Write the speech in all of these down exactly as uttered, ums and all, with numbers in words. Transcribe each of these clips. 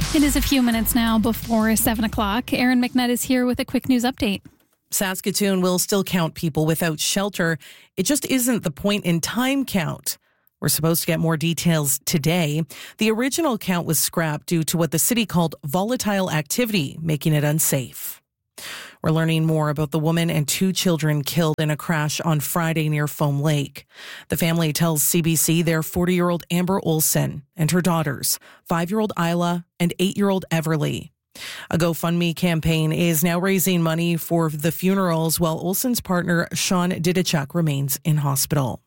It is a few minutes now before seven o'clock. Erin McNutt is here with a quick news update. Saskatoon will still count people without shelter. It just isn't the point in time count. We're supposed to get more details today. The original count was scrapped due to what the city called volatile activity, making it unsafe. We're learning more about the woman and two children killed in a crash on Friday near Foam Lake. The family tells C B C their forty-year-old Amber Olson and her daughters, five-year-old Isla and eight-year-old Everly. A GoFundMe campaign is now raising money for the funerals while Olson's partner, Sean Didichuk, remains in hospital.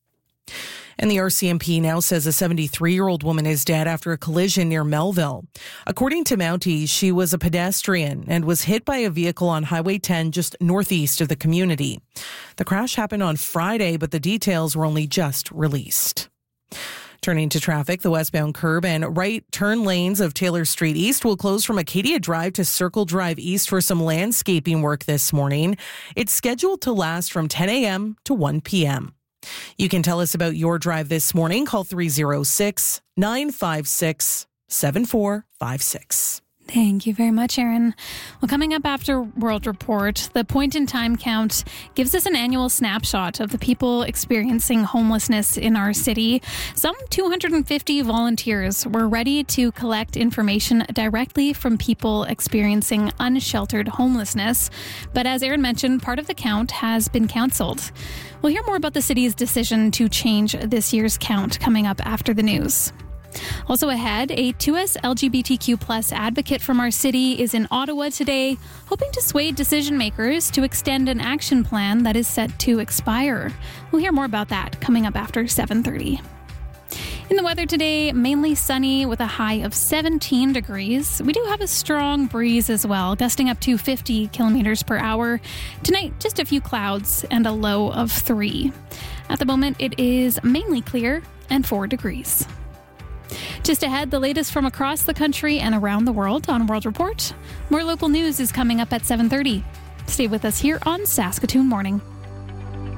And the R C M P now says a seventy-three-year-old woman is dead after a collision near Melville. According to Mountie, she was a pedestrian and was hit by a vehicle on Highway ten just northeast of the community. The crash happened on Friday, but the details were only just released. Turning to traffic, the westbound curb and right turn lanes of Taylor Street East will close from Acadia Drive to Circle Drive East for some landscaping work this morning. It's scheduled to last from ten a.m. to one p.m. You can tell us about your drive this morning. Call three oh six, nine five six, seven four five six. Thank you very much, Erin. Well, coming up after World Report, the point in time count gives us an annual snapshot of the people experiencing homelessness in our city. Some two hundred fifty volunteers were ready to collect information directly from people experiencing unsheltered homelessness. But as Erin mentioned, part of the count has been cancelled. We'll hear more about the city's decision to change this year's count coming up after the news. Also ahead, a two S L G B T Q plus advocate from our city is in Ottawa today, hoping to sway decision makers to extend an action plan that is set to expire. We'll hear more about that coming up after seven thirty. In the weather today, mainly sunny with a high of seventeen degrees. We do have a strong breeze as well, gusting up to fifty kilometers per hour. Tonight, just a few clouds and a low of three. At the moment, it is mainly clear and four degrees. Just ahead, the latest from across the country and around the world on World Report. More local news is coming up at seven thirty. Stay with us here on Saskatoon Morning.